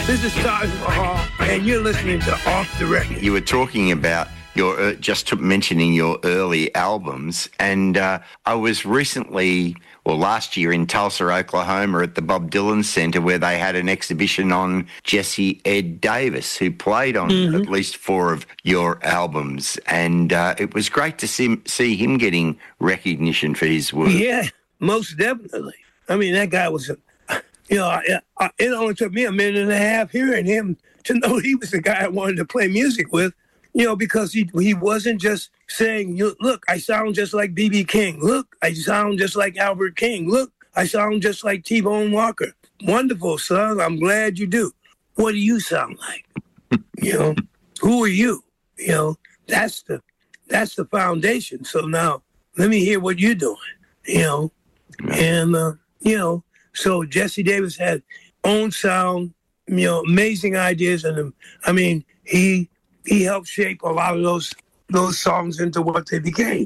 This is Taj Mahal, and you're listening to Off the Record. You were talking about your mentioning your early albums, and I was recently, or last year, in Tulsa, Oklahoma, at the Bob Dylan Center, where they had an exhibition on Jesse Ed Davis, who played on at least 4 of your albums, and it was great to see him getting recognition for his work. Yeah, most definitely. I mean, that guy was, it only took me a minute and a half hearing him to know he was the guy I wanted to play music with. Because he wasn't just saying, look, I sound just like B.B. King. Look, I sound just like Albert King. Look, I sound just like T-Bone Walker. Wonderful, son. I'm glad you do. What do you sound like? Who are you? That's the foundation. So now let me hear what you're doing, And, so Jesse Davis had own sound, amazing ideas. And he helped shape a lot of those songs into what they became,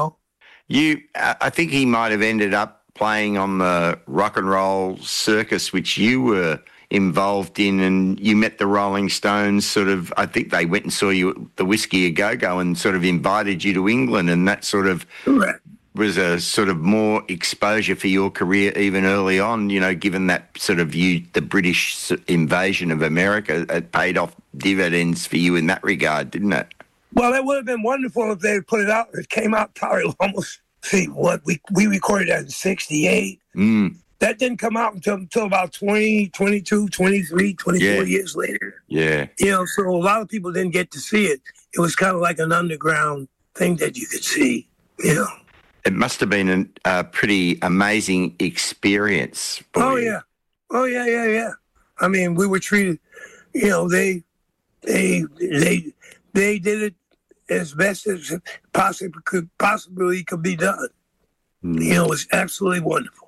I think he might have ended up playing on the rock and roll circus, which you were involved in, and you met the Rolling Stones I think they went and saw you at the Whiskey A Go-Go and sort of invited you to England, and that sort of was a sort of more exposure for your career even early on, given that sort of the British invasion of America, it paid off dividends for you in that regard, didn't it? Well, it would have been wonderful if they had put it out. It came out probably almost, we recorded that in 68. That didn't come out until about 20, 22, 23, 24 years later. Yeah. So a lot of people didn't get to see it. It was kind of like an underground thing that you could see, It must have been a pretty amazing experience for you. Yeah. I mean, we were treated, they did it as best as possibly could be done. It was absolutely wonderful.